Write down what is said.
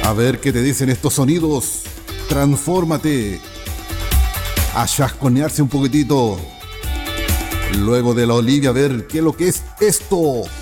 A ver qué te dicen estos sonidos. Transfórmate. A chasconearse un poquitito. Luego de la Olivia, a ver qué es lo que es esto.